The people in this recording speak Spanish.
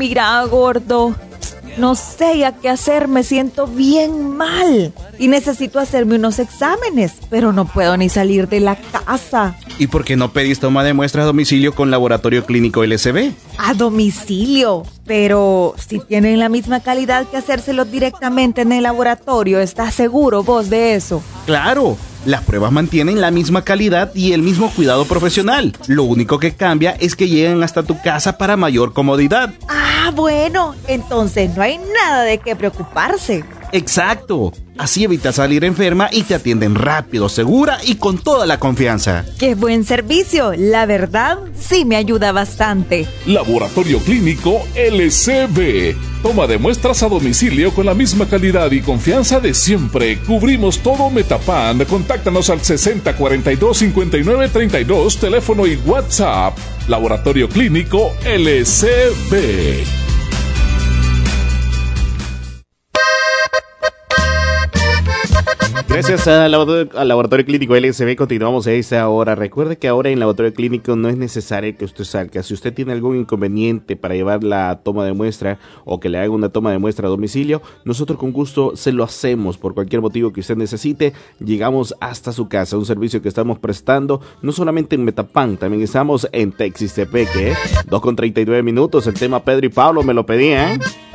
mira, gordo, no sé ya qué hacer, me siento bien mal y necesito hacerme unos exámenes, pero no puedo ni salir de la casa. ¿Y por qué no pedís toma de muestra a domicilio con Laboratorio Clínico LSB? A domicilio, pero si tienen la misma calidad que hacérselo directamente en el laboratorio, ¿estás seguro vos de eso? ¡Claro! Las pruebas mantienen la misma calidad y el mismo cuidado profesional. Lo único que cambia es que llegan hasta tu casa para mayor comodidad. Ah, bueno, entonces no hay nada de qué preocuparse. ¡Exacto! Así evitas salir enferma y te atienden rápido, segura y con toda la confianza. ¡Qué buen servicio! La verdad, sí me ayuda bastante. Laboratorio Clínico LSB. Toma de muestras a domicilio con la misma calidad y confianza de siempre. Cubrimos todo Metapan. Contáctanos al 6042-5932, teléfono y WhatsApp. Laboratorio Clínico LSB. Gracias al Laboratorio Clínico LSB continuamos a esta hora. Recuerde que ahora en Laboratorio Clínico no es necesario que usted salga. Si usted tiene algún inconveniente para llevar la toma de muestra o que le haga una toma de muestra a domicilio, nosotros con gusto se lo hacemos por cualquier motivo que usted necesite. Llegamos hasta su casa, un servicio que estamos prestando no solamente en Metapan, también estamos en Texistepeque. 2:39 minutos, el tema Pedro y Pablo me lo pedían.